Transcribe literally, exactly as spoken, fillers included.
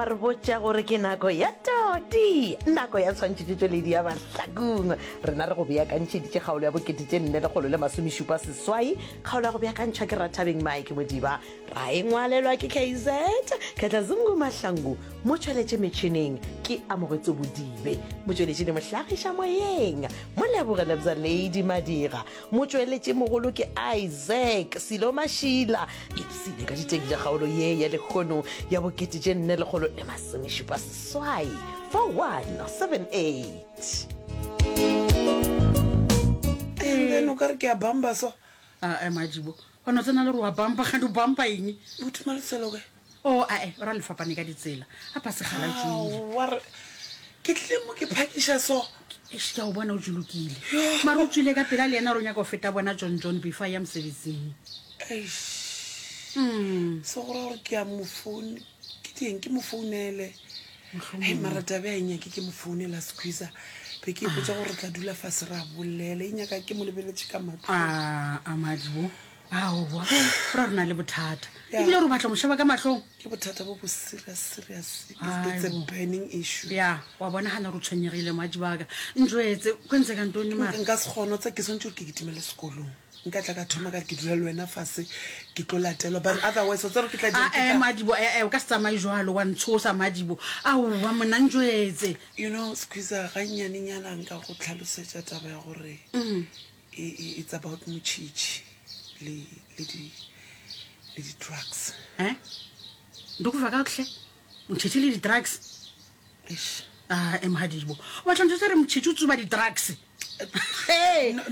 re botša gore ke nako ya toti nako ya tshwantšhetšetšoledi ya mahlakong rena re go beakantšheditše kgaolo ya bokete tše nne lekgolo le masomešupa seswai kgaolo ya go beakantšhwa ke Rathabeng Mike Modiba ra e ngwalelwa ke K Z Katlazungu Mahlangu mo tšweletše metšhineng ke Amogetse Bodibe mo tšweletše le mohlagiša moyeng mo lebogele bza Lady Madira mo tšweletše mogolo ke Isaac Silo Mashila ipsile ka diteng tša kgaolo ye ya lekgono ya bokete tše nne lekgolo le masomešupa seswai four one seven eight. And then o ka re ke a bamba so a Majibo wa no tsena le re wa bamba ga do bamba eng o thuma le tselo ke o a e ra le fapane ka ditsela a pa se gala tšile wa re ke tle mo ke phakisha so e se ka o bona o julukile mara o tswile ka pela le ena ro nya go feta bona John John before ya msebetsing eish mm so go ra gore ke a mo phone ke teng ke mo founele hey mara tabe a nya ke ke mo founela squeezer be ke botsa gore tla dula fa se ra bolele e nyaka ke mo lebeletse ka matlo a a Majibo a o wa ra rena le bothata e bile re batla mo sheba ka matlong ke bothata bo bo serious serious it's a burning issue ya wa bona hana ro tshwenyegile Majibaka njwetse kwenze ka ntoni mara nka se kgona tsa ke sontse ke kitimela sekolong nka tla ka thoma ka ke dula le wena fase ke tlo latela but otherwise o tsere ke tla a eh Majibo eh o ka se tsamaye jwalo wa ntshosa Majibo a o wa mona njwetse you know squeezer ga nyane nyana nka go tlhalosetsa taba ya gore it's about mochichi le le di le di drugs eh ndikuva kahle mochichi le di drugs ish ah em Majibo wa tlantse re mochichi o tsuba di drugs hey